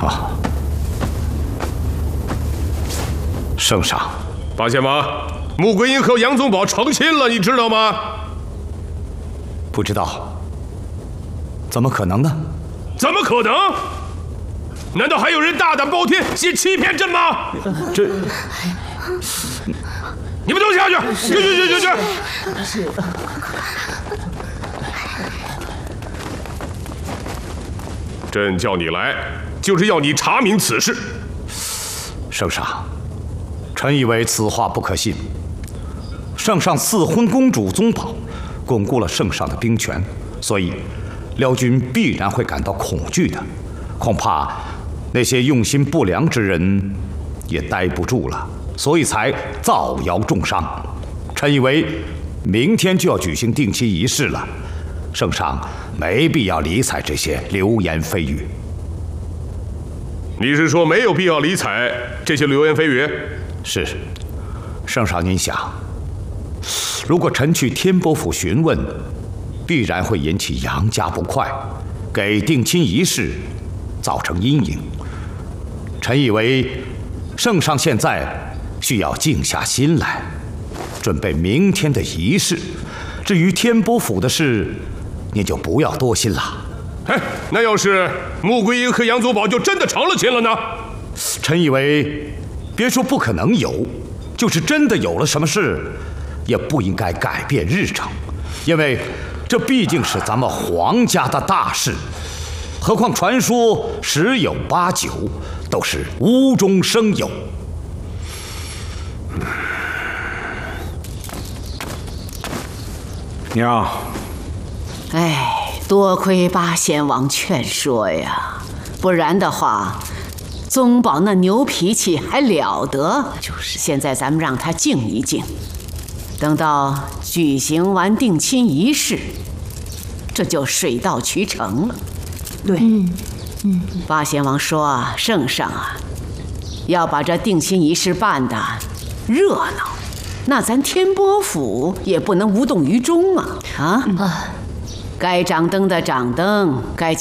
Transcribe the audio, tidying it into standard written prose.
啊，圣上， 八贤王，穆桂英和杨宗保成亲了，你知道吗？ 不知道，怎么可能呢？ 怎么可能？难道还有人大胆包天，想欺骗朕吗？ 这， 你们都下去！去！朕叫你来，就是要你查明此事。 圣上，臣以为此话不可信。圣上赐婚公主宗保，巩固了圣上的兵权，所以辽军必然会感到恐惧的。恐怕那些用心不良之人也待不住了，所以才造谣重伤。臣以为明天就要举行定亲仪式了，圣上没必要理睬这些流言蜚语。 你是说没有必要理睬这些流言蜚语？ 是，圣上您想，如果臣去天波府询问，必然会引起杨家不快，给定亲仪式造成阴影。臣以为圣上现在需要静下心来，准备明天的仪式。至于天波府的事，您就不要多心了。 哎，那要是穆桂英和杨宗保就真的成了亲了呢？ 臣以为，别说不可能有，就是真的有了什么事，也不应该改变日程，因为这毕竟是咱们皇家的大事。何况传说十有八九都是无中生有。 娘， 哎，多亏八贤王劝说呀，不然的话，宗保那牛脾气还了得。就是，现在咱们让他静一静，等到举行完定亲仪式，这就水到渠成了。 对， 八贤王说啊，圣上啊，要把这定亲仪式办得热闹，那咱天波府也不能无动于衷啊！该掌灯的掌灯，该